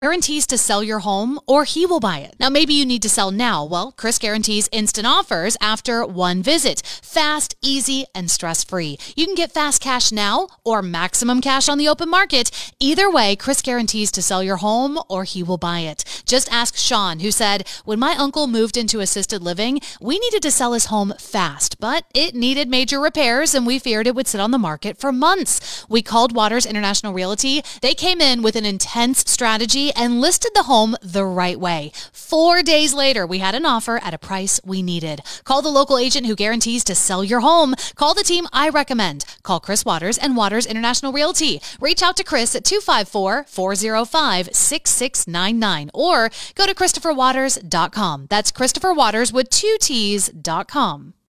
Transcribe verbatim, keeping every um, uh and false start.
Guarantees to sell your home or he will buy it. Now, maybe you need to sell now. Well, Chris guarantees instant offers after one visit. Fast, easy, and stress-free. You can get fast cash now or maximum cash on the open market. Either way, Chris guarantees to sell your home or he will buy it. Just ask Sean, who said, when my uncle moved into assisted living, we needed to sell his home fast, but it needed major repairs and we feared it would sit on the market for months. We called Waters International Realty. They came in with an intense strategy and listed the home the right way. Four days later, we had an offer at a price we needed. Call the local agent who guarantees to sell your home. Call the team I recommend. Call Chris Waters and Waters International Realty. Reach out to Chris at two five four, four oh five, six six nine nine or go to christopher waters dot com. That's Christopher Waters with two T's dot com.